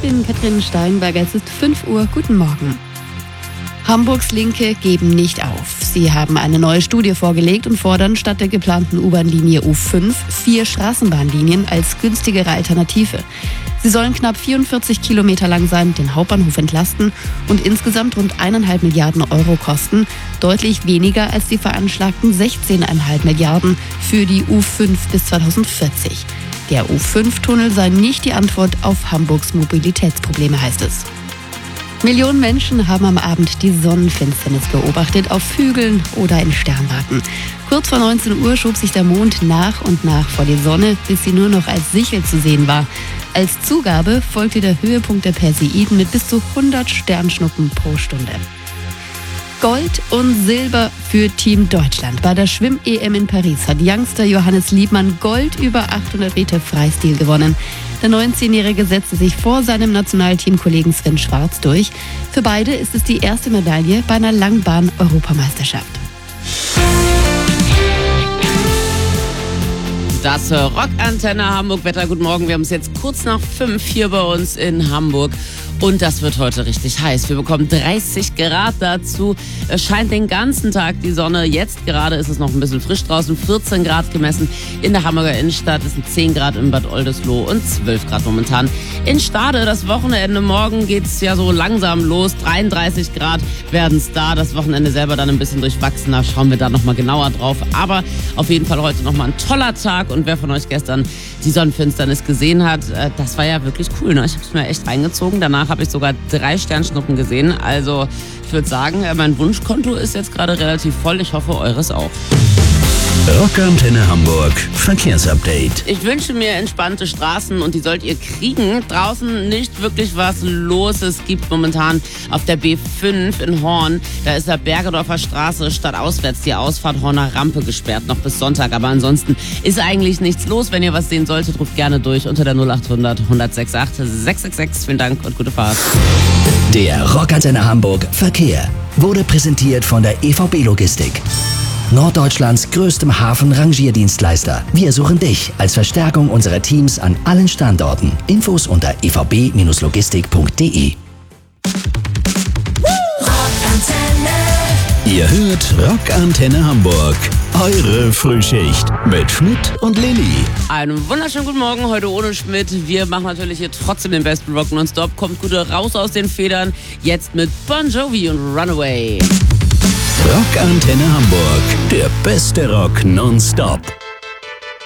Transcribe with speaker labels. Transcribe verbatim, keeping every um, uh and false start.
Speaker 1: bin Katrin Steinberger, es ist fünf Uhr, guten Morgen. Hamburgs Linke geben nicht auf. Sie haben eine neue Studie vorgelegt und fordern statt der geplanten U-Bahn-Linie U fünf vier Straßenbahnlinien als günstigere Alternative. Sie sollen knapp vierundvierzig Kilometer lang sein, den Hauptbahnhof entlasten und insgesamt rund eineinhalb Milliarden Euro kosten, deutlich weniger als die veranschlagten sechzehn Komma fünf Milliarden für die U fünf bis zweitausendvierzig. Der U fünf Tunnel sei nicht die Antwort auf Hamburgs Mobilitätsprobleme, heißt es. Millionen Menschen haben am Abend die Sonnenfinsternis beobachtet, auf Hügeln oder in Sternwarten. Kurz vor neunzehn Uhr schob sich der Mond nach und nach vor die Sonne, bis sie nur noch als Sichel zu sehen war. Als Zugabe folgte der Höhepunkt der Perseiden mit bis zu hundert Sternschnuppen pro Stunde. Gold und Silber für Team Deutschland. Bei der Schwimm-E M in Paris hat Youngster Johannes Liebmann Gold über achthundert Meter Freistil gewonnen. Der neunzehnjährige setzte sich vor seinem Nationalteamkollegen Sven Schwarz durch. Für beide ist es die erste Medaille bei einer Langbahn-Europameisterschaft.
Speaker 2: Das Rockantenne Hamburg Wetter. Guten Morgen, wir haben es jetzt kurz nach fünf hier bei uns in Hamburg. Und das wird heute richtig heiß. Wir bekommen dreißig Grad dazu. Es scheint den ganzen Tag die Sonne. Jetzt gerade ist es noch ein bisschen frisch draußen. vierzehn Grad gemessen in der Hamburger Innenstadt. Es sind zehn Grad in Bad Oldesloe und zwölf Grad momentan in Stade. Das Wochenende morgen geht's ja so langsam los. dreiunddreißig Grad werden es da. Das Wochenende selber dann ein bisschen durchwachsener. Schauen wir da nochmal genauer drauf. Aber auf jeden Fall heute nochmal ein toller Tag. Und wer von euch gestern die Sonnenfinsternis gesehen hat, das war ja wirklich cool, ne? Ich habe es mir echt reingezogen. Danach habe ich sogar drei Sternschnuppen gesehen. Also ich würde sagen, mein Wunschkonto ist jetzt gerade relativ voll. Ich hoffe, eures auch.
Speaker 3: Rockantenne Hamburg Verkehrsupdate.
Speaker 2: Ich wünsche mir entspannte Straßen und die sollt ihr kriegen. Draußen nicht wirklich was los. Es gibt momentan auf der B fünf in Horn, da ist der Bergedorfer Straße stadtauswärts die Ausfahrt Horner Rampe gesperrt, noch bis Sonntag. Aber ansonsten ist eigentlich nichts los. Wenn ihr was sehen solltet, ruft gerne durch unter der null acht hundert hundertsechsundachtzig sechshundertsechsundsechzig. Vielen Dank und gute Fahrt.
Speaker 3: Der Rockantenne Hamburg Verkehr wurde präsentiert von der E V B Logistik. Norddeutschlands größtem Hafen-Rangierdienstleister. Wir suchen dich als Verstärkung unserer Teams an allen Standorten. Infos unter e v b logistik punkt d e. Ihr hört Rockantenne Hamburg. Eure Frühschicht mit Schmidt und Lilly.
Speaker 2: Einen wunderschönen guten Morgen, heute ohne Schmidt. Wir machen natürlich hier trotzdem den besten Rock nonstop. Kommt gut raus aus den Federn. Jetzt mit Bon Jovi und Runaway.
Speaker 3: Rockantenne Hamburg, der beste Rock nonstop.